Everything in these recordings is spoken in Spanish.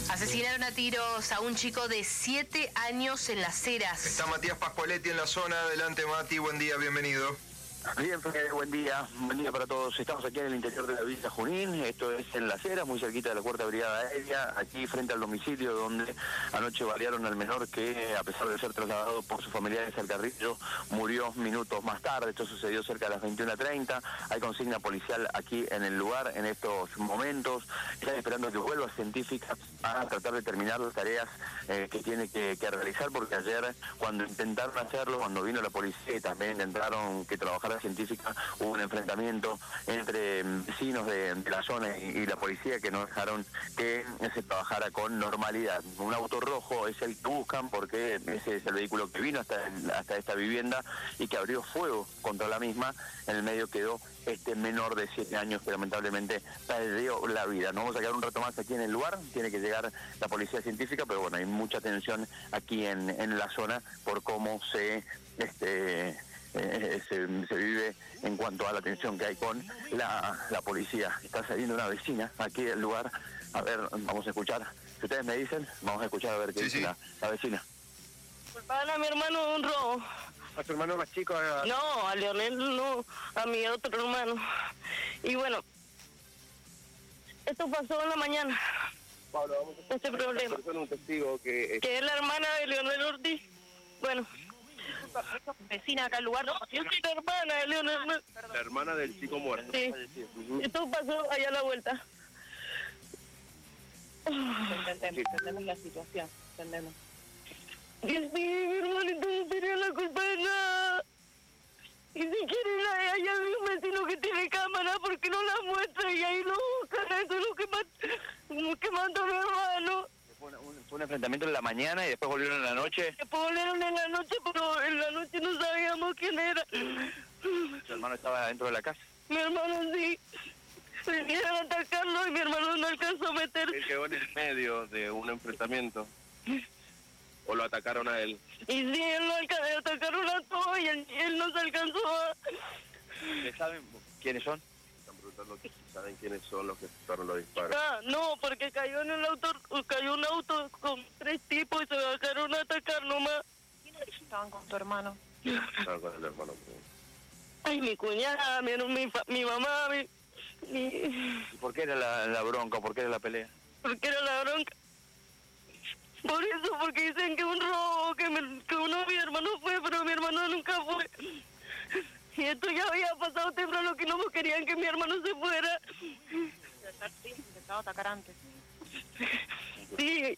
Asesinaron a tiros a un chico de 7 años en Las Heras. Está Matías Pascualetti en la zona. Adelante, Mati, buen día, bienvenido. Bien, buen día para todos. Estamos aquí en el interior de la Villa Junín, esto es en Las Heras, muy cerquita de la Cuarta Brigada Aérea, aquí frente al domicilio donde anoche balearon al menor que, a pesar de ser trasladado por sus familiares al Carrillo, murió minutos más tarde. Esto sucedió cerca de las 21:30, hay consigna policial aquí en el lugar en estos momentos. Están esperando que vuelva científica para tratar de terminar las tareas que tiene que realizar, porque ayer cuando intentaron hacerlo, cuando vino la policía y también intentaron que trabajara científica, hubo un enfrentamiento entre vecinos de la zona y la policía que no dejaron que se trabajara con normalidad. Un auto rojo es el que buscan porque ese es el vehículo que vino hasta esta vivienda y que abrió fuego contra la misma. En el medio quedó este menor de 7 años que lamentablemente perdió la vida. Nos vamos a quedar un rato más aquí en el lugar, tiene que llegar la policía científica, pero bueno, hay mucha tensión aquí en la zona por cómo se vive en cuanto a la tensión que hay con la policía. Está saliendo una vecina aquí del lugar. A ver, vamos a escuchar. Si ustedes me dicen, vamos a escuchar a ver qué dice la vecina. Culpaban a mi hermano de un robo. ¿A tu hermano más chico? No, a Leonel no, a mi otro hermano. Y bueno, esto pasó en la mañana. Pablo, vamos a este problema. un testigo que es la hermana de Leonel Ortiz. Bueno. Vecina acá al lugar. No, yo soy la hermana de Leonel. la hermana del chico muerto. Sí. Esto pasó allá a la vuelta. Entendemos la situación, entendemos. Dios mío, mi hermanito no tenía la culpa de nada. Y si quieren, hay un vecino que tiene cámara, porque no la muestra y ahí lo buscan. Eso es lo que mató a mi hermano. Fue un enfrentamiento en la mañana y después volvieron en la noche. Después volvieron en la noche, pero en la noche no sabíamos quién era. ¿Tu hermano estaba dentro de la casa? Mi hermano sí. Vinieron a atacarlo y mi hermano no alcanzó a meter. Él quedó en el medio de un enfrentamiento. ¿O lo atacaron a él? Y sí, él lo atacaron a todos y él no se alcanzó a... ¿Saben quiénes son? Están preguntando si saben quiénes son los que ejecutaron los disparos. No, porque cayó en el auto, cayó un auto con 3 tipos y se bajaron a atacar nomás. ¿Quiénes estaban con tu hermano? Estaban con el hermano. Ay, mi cuñada, mi mamá, ¿Y por qué era la bronca? ¿Por qué era la pelea? porque era la bronca. Por eso, porque dicen que un robo, que uno de mis hermanos fue, pero mi hermano nunca fue. Y esto ya había pasado temprano, que no querían que mi hermano se fuera. Intentaba atacar antes. Sí,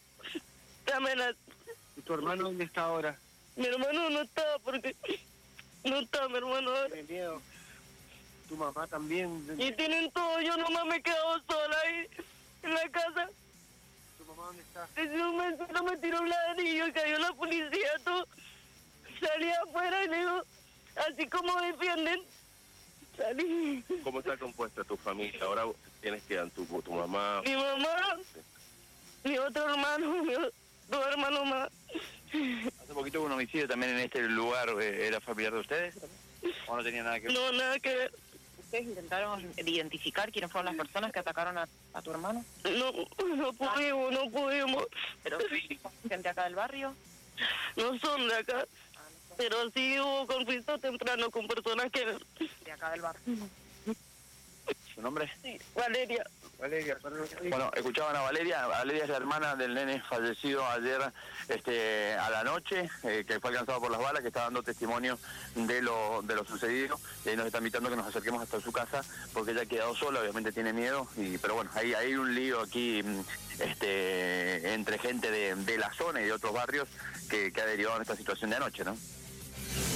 ¿Y tu hermano dónde está ahora? mi hermano no estaba porque... No está mi hermano ahora. ¿Tiene miedo? ¿Tu mamá también? Y tienen todo, yo nomás me he quedado sola ahí en la casa. ¿Tu mamá dónde está? Ese momento me tiró un ladrillo y cayó la policía, todo. Salí afuera y le digo, así como defienden, salí. ¿Cómo está compuesta tu familia? Ahora tienes que tu mamá. Mi mamá, mi otro hermano, dos hermanos más. Hace poquito hubo un homicidio también en este lugar. ¿Era familiar de ustedes? ¿O no tenía nada que ver? No, nada que ver. ¿Ustedes intentaron identificar quiénes fueron las personas que atacaron a tu hermano? No pudimos. ¿Pero gente acá del barrio? No son de acá. Pero sí hubo conflicto temprano con personas que... De acá del barrio. ¿Su nombre? Sí, Valeria. Valeria, perdón. Bueno, escuchaban a Valeria. Valeria es la hermana del nene fallecido ayer a la noche, que fue alcanzado por las balas, que está dando testimonio de lo sucedido. Y ahí nos está invitando a que nos acerquemos hasta su casa, porque ella ha quedado sola, obviamente tiene miedo. Pero bueno, hay un lío aquí entre gente de la zona y de otros barrios que ha derivado en esta situación de anoche, ¿no?